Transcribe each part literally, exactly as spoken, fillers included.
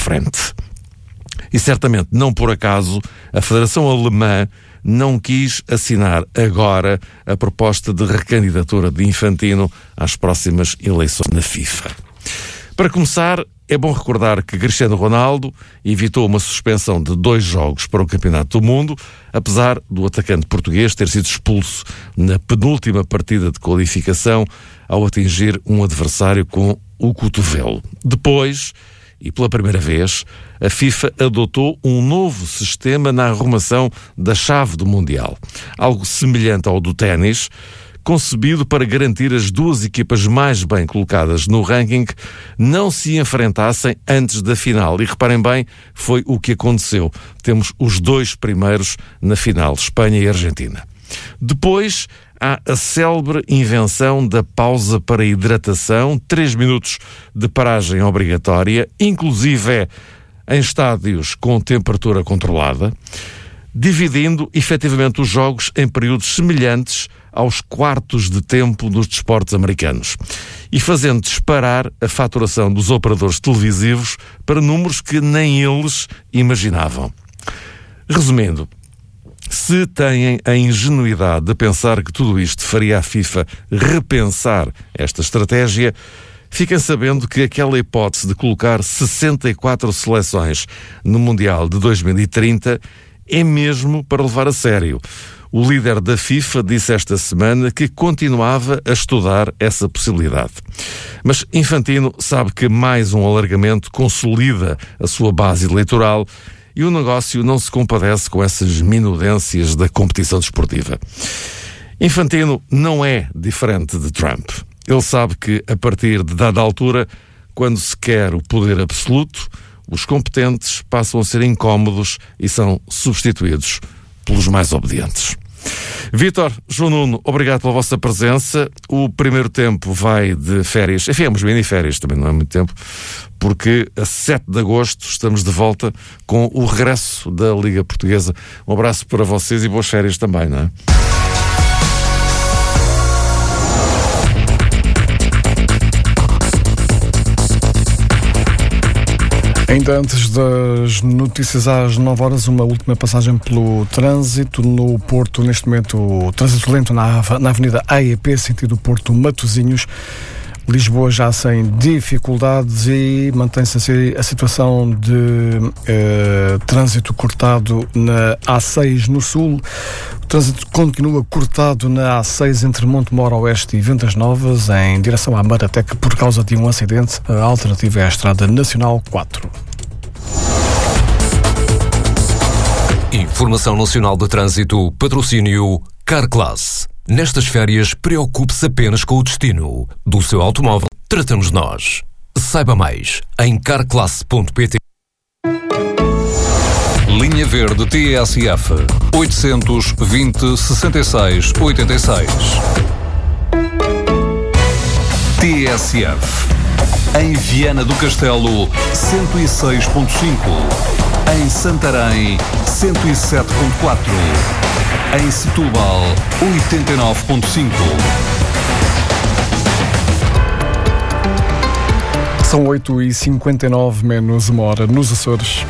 frente. E certamente, não por acaso, a Federação Alemã não quis assinar agora a proposta de recandidatura de Infantino às próximas eleições na FIFA. Para começar, é bom recordar que Cristiano Ronaldo evitou uma suspensão de dois jogos para o Campeonato do Mundo, apesar do atacante português ter sido expulso na penúltima partida de qualificação ao atingir um adversário com o cotovelo. Depois, e pela primeira vez, a FIFA adotou um novo sistema na arrumação da chave do Mundial. Algo semelhante ao do ténis, concebido para garantir as duas equipas mais bem colocadas no ranking não se enfrentassem antes da final. E reparem bem, foi o que aconteceu. Temos os dois primeiros na final, Espanha e Argentina. Depois há a célebre invenção da pausa para hidratação, três minutos de paragem obrigatória, inclusive em estádios com temperatura controlada, dividindo efetivamente os jogos em períodos semelhantes aos quartos de tempo dos desportos americanos e fazendo disparar a faturação dos operadores televisivos para números que nem eles imaginavam. Resumindo, se têm a ingenuidade de pensar que tudo isto faria a FIFA repensar esta estratégia, fiquem sabendo que aquela hipótese de colocar sessenta e quatro seleções no Mundial de dois mil e trinta é mesmo para levar a sério. O líder da FIFA disse esta semana que continuava a estudar essa possibilidade. Mas Infantino sabe que mais um alargamento consolida a sua base eleitoral e o negócio não se compadece com essas minudências da competição desportiva. Infantino não é diferente de Trump. Ele sabe que, a partir de dada altura, quando se quer o poder absoluto, os competentes passam a ser incómodos e são substituídos pelos mais obedientes. Vítor, João Nuno, obrigado pela vossa presença. O primeiro tempo vai de férias. Enfim, vamos bem de férias, também não é muito tempo, porque a sete de agosto estamos de volta com o regresso da Liga Portuguesa. Um abraço para vocês e boas férias também, não é? Ainda antes das notícias às nove horas, uma última passagem pelo trânsito no Porto. Neste momento, o trânsito lento na, na Avenida A E P, sentido Porto Matosinhos. Lisboa já sem dificuldades e mantém-se a, a situação de eh, trânsito cortado na A seis no Sul. O trânsito continua cortado na A seis entre Montemor Oeste e Ventas Novas, em direção à Maratec, por causa de um acidente. A alternativa é a Estrada Nacional quatro. Informação Nacional de Trânsito, patrocínio Carclass. Nestas férias, preocupe-se apenas com o destino. Do seu automóvel, tratamos nós. Saiba mais em carclass ponto pt. Linha Verde T S F oitocentos e vinte, sessenta e seis, oitenta e seis. T S F em Viana do Castelo cento e seis ponto cinco, em Santarém cento e sete ponto quatro, em Setúbal oitenta e nove ponto cinco. São oito e cinquenta e nove, menos uma hora nos Açores.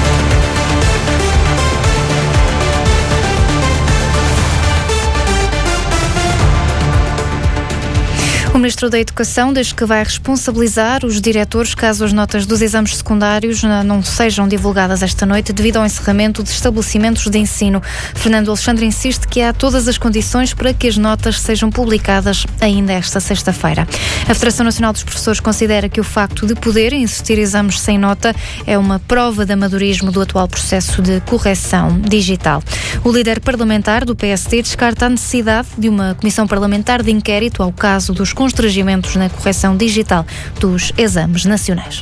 O Ministro da Educação diz que vai responsabilizar os diretores caso as notas dos exames secundários não sejam divulgadas esta noite devido ao encerramento de estabelecimentos de ensino. Fernando Alexandre insiste que há todas as condições para que as notas sejam publicadas ainda esta sexta-feira. A Federação Nacional dos Professores considera que o facto de poderem existir exames sem nota é uma prova de amadorismo do atual processo de correção digital. O líder parlamentar do P S D descarta a necessidade de uma comissão parlamentar de inquérito ao caso dos constrangimentos na correção digital dos exames nacionais.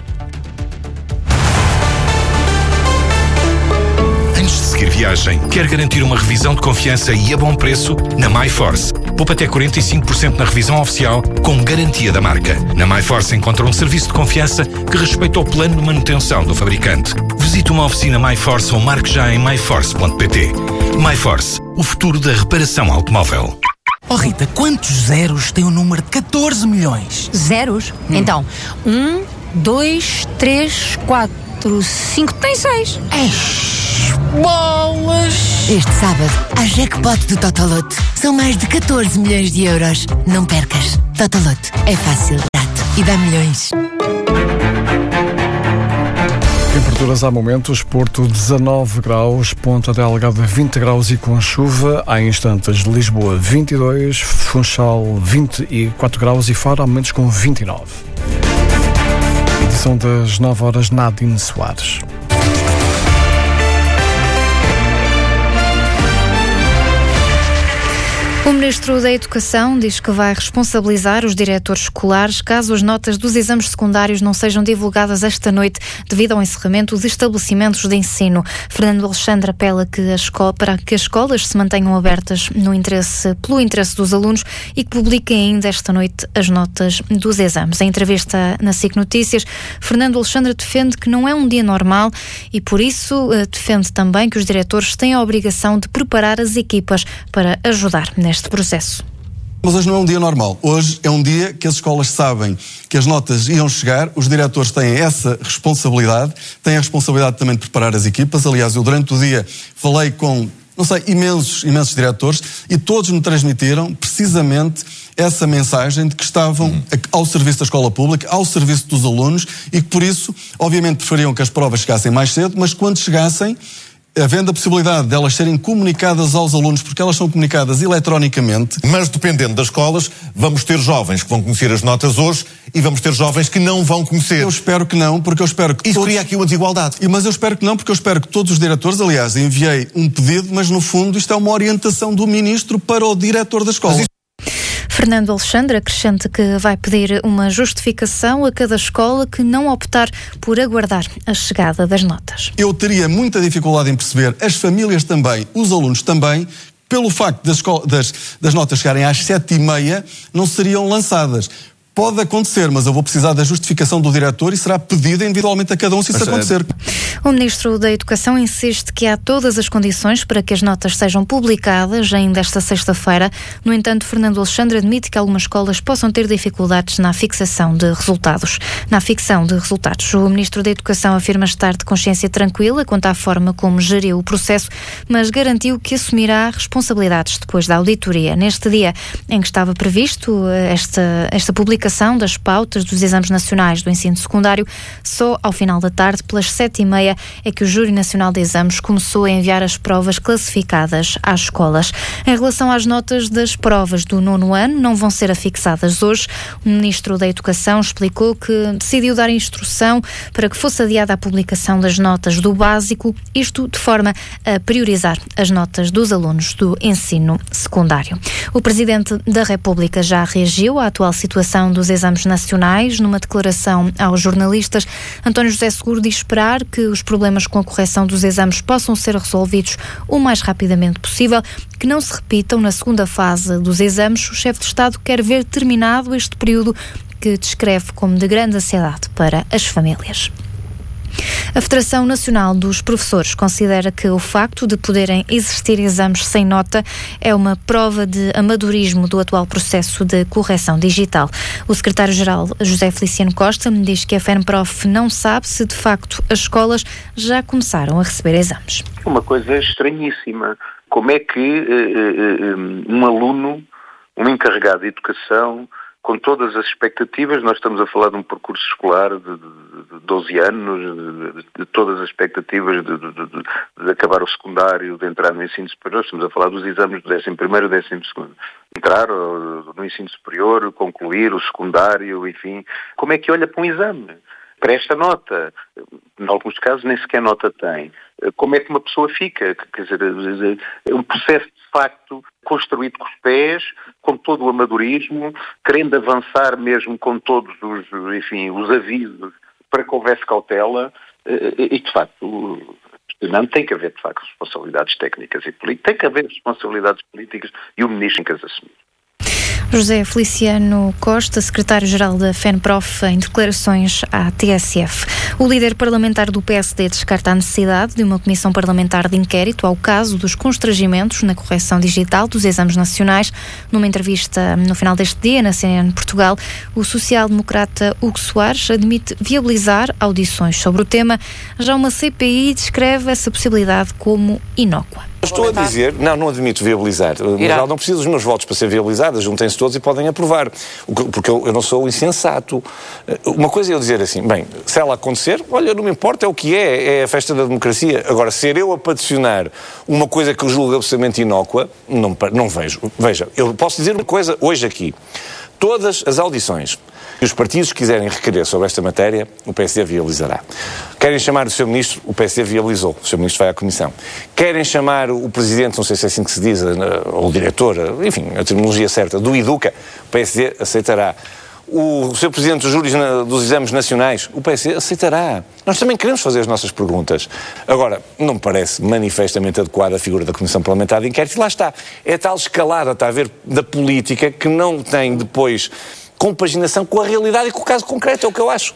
Antes de seguir viagem, quer garantir uma revisão de confiança e a bom preço? Na MyForce. Poupa até quarenta e cinco por cento na revisão oficial com garantia da marca. Na MyForce encontra um serviço de confiança que respeita o plano de manutenção do fabricante. Visite uma oficina MyForce ou marque já em my force ponto pt. MyForce, o futuro da reparação automóvel. Oh Rita, quantos zeros tem o número de catorze milhões? Zeros? Hum. Então, um, dois, três, quatro, quatro, cinco tem seis. Ei, bolas! Este sábado, há jackpot do Totolote. São mais de catorze milhões de euros. Não percas. Totolote. É fácil, barato e dá milhões. Temperaturas há momentos, Porto dezanove graus, Ponta Delgada vinte graus e com chuva, há instantes Lisboa vinte e dois, Funchal vinte e quatro graus e Faro há momentos com vinte e nove. Edição das nove horas, Nadine Soares. O Ministro da Educação diz que vai responsabilizar os diretores escolares caso as notas dos exames secundários não sejam divulgadas esta noite devido ao encerramento de estabelecimentos de ensino. Fernando Alexandre apela que a escola, para que as escolas se mantenham abertas no interesse, pelo interesse dos alunos e que publiquem ainda esta noite as notas dos exames. Em entrevista na S I C Notícias, Fernando Alexandre defende que não é um dia normal e, por isso, defende também que os diretores têm a obrigação de preparar as equipas para ajudar nesta este processo. Mas hoje não é um dia normal. Hoje é um dia que as escolas sabem que as notas iam chegar, os diretores têm essa responsabilidade, têm a responsabilidade também de preparar as equipas. Aliás, eu durante o dia falei com, não sei, imensos, imensos diretores e todos me transmitiram precisamente essa mensagem de que estavam uhum. ao serviço da escola pública, ao serviço dos alunos e que por isso, obviamente, preferiam que as provas chegassem mais cedo, mas quando chegassem, havendo a possibilidade de elas serem comunicadas aos alunos, porque elas são comunicadas eletronicamente. Mas dependendo das escolas, vamos ter jovens que vão conhecer as notas hoje e vamos ter jovens que não vão conhecer. Eu espero que não, porque eu espero que Isso todos... cria aqui uma desigualdade. Mas eu espero que não, porque eu espero que todos os diretores, aliás, enviei um pedido, mas no fundo isto é uma orientação do Ministro para o diretor da escola. Mas Fernando Alexandre acrescenta que vai pedir uma justificação a cada escola que não optar por aguardar a chegada das notas. Eu teria muita dificuldade em perceber, as famílias também, os alunos também, pelo facto das, das, das notas chegarem às sete e meia, não seriam lançadas. Pode acontecer, mas eu vou precisar da justificação do diretor e será pedida individualmente a cada um se isso mas, acontecer. O Ministro da Educação insiste que há todas as condições para que as notas sejam publicadas ainda esta sexta-feira. No entanto, Fernando Alexandre admite que algumas escolas possam ter dificuldades na fixação de resultados. Na ficção de resultados, o Ministro da Educação afirma estar de consciência tranquila quanto à forma como geriu o processo, mas garantiu que assumirá responsabilidades depois da auditoria. Neste dia em que estava previsto esta, esta publicação das pautas dos exames nacionais do ensino secundário, só ao final da tarde, pelas sete e meia, é que o Júri Nacional de Exames começou a enviar as provas classificadas às escolas. Em relação às notas das provas do nono ano, não vão ser afixadas hoje. O Ministro da Educação explicou que decidiu dar instrução para que fosse adiada a publicação das notas do básico, isto de forma a priorizar as notas dos alunos do ensino secundário. O Presidente da República já reagiu à atual situação dos exames nacionais. Numa declaração aos jornalistas, António José Seguro diz esperar que os problemas com a correção dos exames possam ser resolvidos o mais rapidamente possível, que não se repitam na segunda fase dos exames. O chefe de Estado quer ver terminado este período que descreve como de grande ansiedade para as famílias. A Federação Nacional dos Professores considera que o facto de poderem existir exames sem nota é uma prova de amadorismo do atual processo de correção digital. O secretário-geral José Feliciano Costa me diz que a FENPROF não sabe se de facto as escolas já começaram a receber exames. Uma coisa estranhíssima. Como é que uh, uh, um aluno, um encarregado de educação, com todas as expectativas, nós estamos a falar de um percurso escolar de, de, de doze anos, de, de todas as expectativas de, de, de, de acabar o secundário, de entrar no ensino superior, estamos a falar dos exames do décimo primeiro e décimo segundo. Entrar no ensino superior, concluir o secundário, enfim. Como é que olha para um exame? Para esta nota, em alguns casos nem sequer nota tem. Como é que uma pessoa fica? Quer dizer, é um processo de facto construído com os pés, com todo o amadorismo, querendo avançar mesmo com todos os, enfim, os avisos para que houvesse cautela e, de facto, não tem que haver, de facto, responsabilidades técnicas e políticas, tem que haver responsabilidades políticas e o Ministro tem que as assumir. José Feliciano Costa, secretário-geral da FENPROF, em declarações à T S F. O líder parlamentar do P S D descarta a necessidade de uma comissão parlamentar de inquérito ao caso dos constrangimentos na correção digital dos exames nacionais. Numa entrevista no final deste dia na C N N Portugal, o social-democrata Hugo Soares admite viabilizar audições sobre o tema. Já uma C P I descreve essa possibilidade como inócua. Estou a dizer, não, não admito viabilizar. Mas não preciso dos meus votos para ser viabilizadas, juntem-se todos e podem aprovar. Porque eu, eu não sou insensato. Uma coisa é eu dizer assim, bem, se ela acontecer, olha, não me importa, é o que é, é a festa da democracia. Agora, ser eu a peticionar uma coisa que eu julgo absolutamente inócua, não, não vejo. Veja, eu posso dizer uma coisa hoje aqui. Todas as audições que os partidos quiserem requerer sobre esta matéria, o P S D viabilizará. Querem chamar o seu Ministro, o P S D viabilizou. O seu Ministro vai à Comissão. Querem chamar o Presidente, não sei se é assim que se diz, ou o Diretor, enfim, a terminologia certa, do IDUCA, o P S D aceitará. O seu Presidente dos Júris dos Exames Nacionais, o P S D aceitará. Nós também queremos fazer as nossas perguntas. Agora, não me parece manifestamente adequada a figura da Comissão Parlamentar de Inquérito. E lá está. É tal escalada, está a ver, da política que não tem depois compaginação com a realidade e com o caso concreto, é o que eu acho.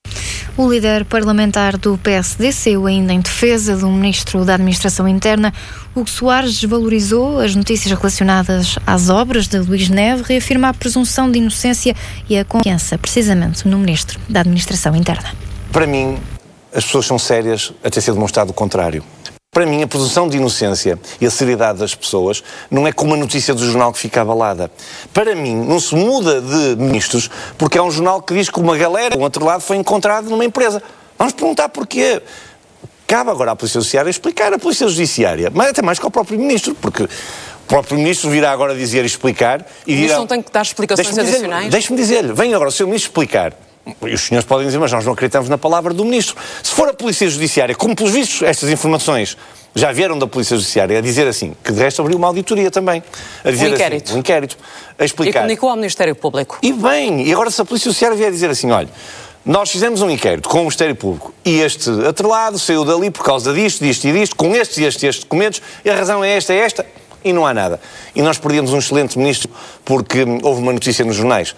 O líder parlamentar do P S D saiu ainda em defesa do Ministro da Administração Interna. Hugo Soares desvalorizou as notícias relacionadas às obras de Luís Neves, reafirma a presunção de inocência e a confiança, precisamente, no Ministro da Administração Interna. Para mim, as pessoas são sérias até ser demonstrado o contrário. Para mim, a presunção de inocência e a seriedade das pessoas não é como a notícia do jornal que fica abalada. Para mim, não se muda de ministros porque é um jornal que diz que uma galera, um outro lado, foi encontrado numa empresa. Vamos perguntar porquê. Cabe agora à Polícia Judiciária explicar, a Polícia Judiciária, mas até mais que ao próprio Ministro, porque o próprio Ministro virá agora dizer e explicar... E dirá, não tem que dar explicações deixe-me adicionais? Dizer, deixe-me dizer-lhe, vem agora o seu Ministro explicar. E os senhores podem dizer, mas nós não acreditamos na palavra do Ministro. Se for a Polícia Judiciária, como pelos vistos estas informações já vieram da Polícia Judiciária, a dizer assim, que de resto abriu uma auditoria também. A dizer um inquérito. Assim, um inquérito. A explicar. E comunicou ao Ministério Público. E bem, e agora se a Polícia Judiciária vier dizer assim, olha, nós fizemos um inquérito com o Ministério Público e este atrelado saiu dali por causa disto, disto e disto, com estes e estes, estes documentos, e a razão é esta, é esta, e não há nada. E nós perdemos um excelente Ministro porque houve uma notícia nos jornais.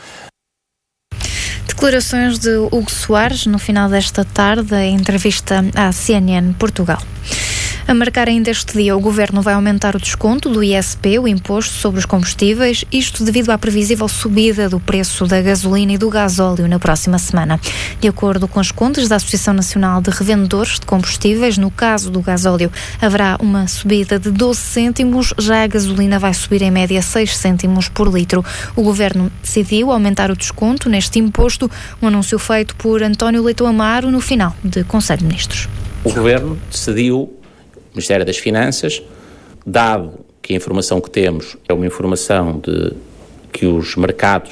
Declarações de Hugo Soares no final desta tarde, em entrevista à C N N Portugal. A marcar ainda este dia, o Governo vai aumentar o desconto do I S P, o Imposto sobre os Combustíveis, isto devido à previsível subida do preço da gasolina e do gasóleo na próxima semana. De acordo com as contas da Associação Nacional de Revendedores de Combustíveis, no caso do gasóleo haverá uma subida de doze cêntimos, já a gasolina vai subir em média seis cêntimos por litro. O Governo decidiu aumentar o desconto neste imposto, um anúncio feito por António Leitão Amaro no final de Conselho de Ministros. O Governo decidiu, o Ministério das Finanças, dado que a informação que temos é uma informação de que os mercados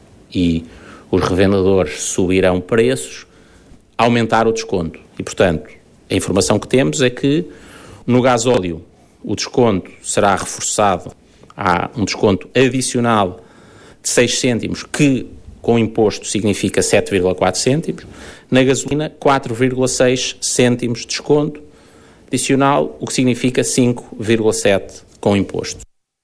e os revendedores subirão preços, aumentar o desconto. E, portanto, a informação que temos é que no gasóleo o desconto será reforçado, há um desconto adicional de seis cêntimos, que com imposto significa sete vírgula quatro cêntimos, na gasolina quatro vírgula seis cêntimos de desconto adicional, o que significa cinco vírgula sete com imposto.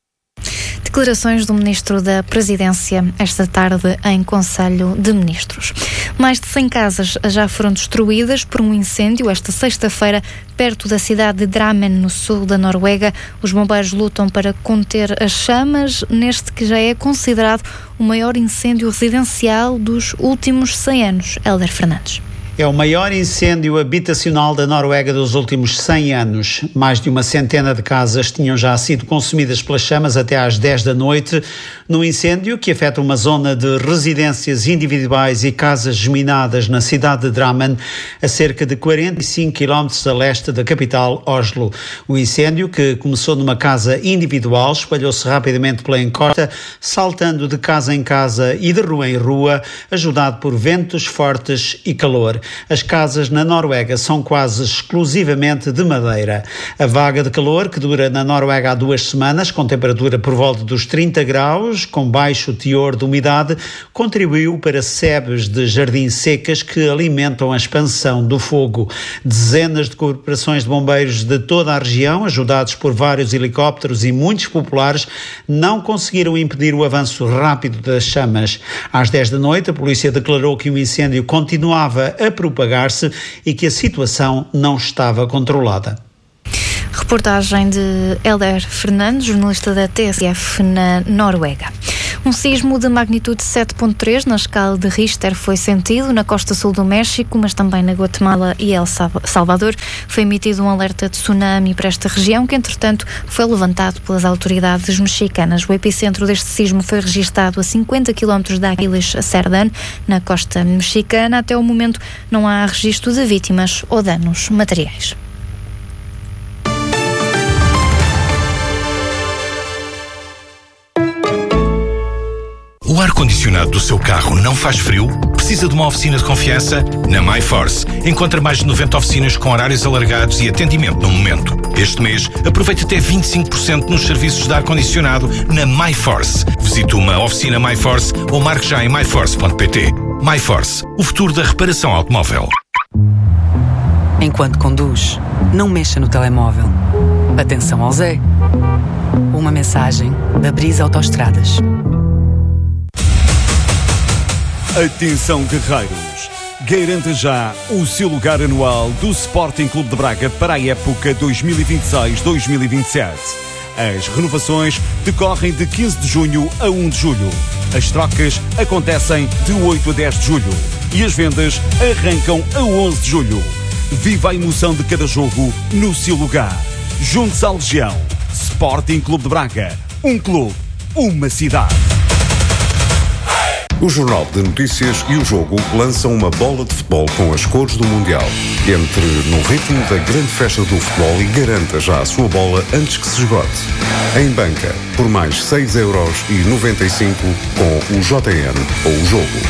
Declarações do Ministro da Presidência esta tarde em Conselho de Ministros. Mais de cem casas já foram destruídas por um incêndio esta sexta-feira perto da cidade de Drammen, no sul da Noruega. Os bombeiros lutam para conter as chamas neste que já é considerado o maior incêndio residencial dos últimos cem anos. Hélder Fernandes. É o maior incêndio habitacional da Noruega dos últimos cem anos. Mais de uma centena de casas tinham já sido consumidas pelas chamas até às dez da noite, num incêndio que afeta uma zona de residências individuais e casas geminadas na cidade de Drammen, a cerca de quarenta e cinco quilómetros a leste da capital, Oslo. O incêndio, que começou numa casa individual, espalhou-se rapidamente pela encosta, saltando de casa em casa e de rua em rua, ajudado por ventos fortes e calor. As casas na Noruega são quase exclusivamente de madeira. A vaga de calor, que dura na Noruega há duas semanas, com temperatura por volta dos trinta graus, com baixo teor de umidade, contribuiu para sebes de jardins secas que alimentam a expansão do fogo. Dezenas de corporações de bombeiros de toda a região, ajudados por vários helicópteros e muitos populares, não conseguiram impedir o avanço rápido das chamas. Às dez da noite, a polícia declarou que o incêndio continuava a propagar-se e que a situação não estava controlada. Reportagem de Helder Fernandes, jornalista da T S F na Noruega. Um sismo de magnitude sete ponto três na escala de Richter foi sentido na costa sul do México, mas também na Guatemala e El Salvador. Foi emitido um alerta de tsunami para esta região, que entretanto foi levantado pelas autoridades mexicanas. O epicentro deste sismo foi registado a cinquenta quilómetros de Aquiles Cerdán, na costa mexicana. Até o momento não há registro de vítimas ou danos materiais. O ar-condicionado do seu carro não faz frio? Precisa de uma oficina de confiança? Na MyForce. Encontra mais de noventa oficinas com horários alargados e atendimento no momento. Este mês, aproveite até vinte e cinco por cento nos serviços de ar-condicionado na MyForce. Visite uma oficina MyForce ou marque já em my force ponto p t. MyForce, o futuro da reparação automóvel. Enquanto conduz, não mexa no telemóvel. Atenção ao Zé. Uma mensagem da Brisa Autoestradas. Atenção, guerreiros! Garanta já o seu lugar anual do Sporting Clube de Braga para a época dois mil e vinte e seis dois mil e vinte e sete. As renovações decorrem de quinze de junho a um de julho. As trocas acontecem de oito a dez de julho. E as vendas arrancam a onze de julho. Viva a emoção de cada jogo no seu lugar. Junte-se à Legião. Sporting Clube de Braga. Um clube, uma cidade. O Jornal de Notícias e o Jogo lançam uma bola de futebol com as cores do Mundial. Entre no ritmo da grande festa do futebol e garanta já a sua bola antes que se esgote. Em banca, por mais seis euros e noventa e cinco com o J N ou o Jogo.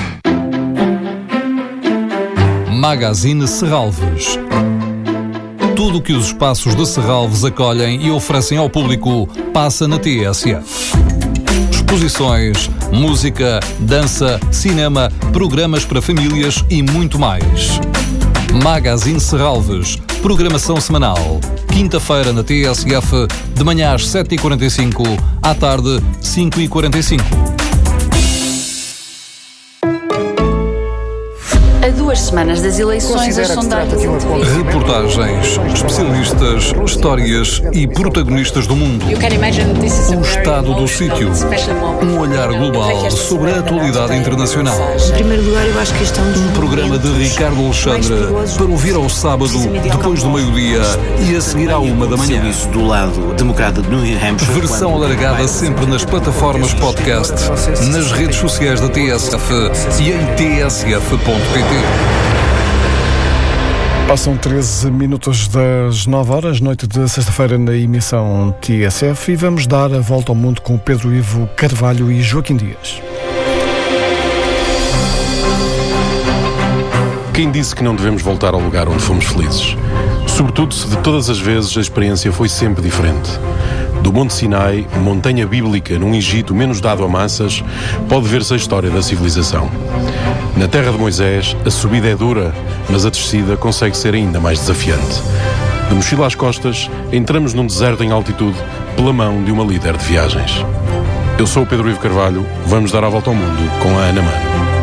Magazine Serralves. Tudo o que os espaços de Serralves acolhem e oferecem ao público passa na T S F. Exposições, música, dança, cinema, programas para famílias e muito mais. Magazine Serralves, programação semanal. Quinta-feira na T S F, de manhã às sete e quarenta e cinco, à tarde cinco e quarenta e cinco. A duas semanas das eleições, as sondagens... Reportagens, especialistas, histórias e protagonistas do mundo. O estado do sítio. Um olhar global sobre a atualidade internacional. Em primeiro lugar, eu acho que isto é um... Um programa de Ricardo Alexandre para ouvir ao sábado, depois do meio-dia e a seguir à uma da manhã. Do lado democrata de New Hampshire. Versão alargada sempre nas plataformas podcast, nas redes sociais da T S F e em t s f ponto p t. Passam treze minutos das nove horas, noite de sexta-feira na emissão T S F, e vamos dar a volta ao mundo com Pedro Ivo Carvalho e Joaquim Dias. Quem disse que não devemos voltar ao lugar onde fomos felizes? Sobretudo se de todas as vezes a experiência foi sempre diferente. Do Monte Sinai, montanha bíblica num Egito menos dado a massas, pode ver-se a história da civilização. Na terra de Moisés, a subida é dura, mas a descida consegue ser ainda mais desafiante. De mochila às costas, entramos num deserto em altitude pela mão de uma líder de viagens. Eu sou o Pedro Ivo Carvalho, vamos dar a volta ao mundo com a Ana Mano.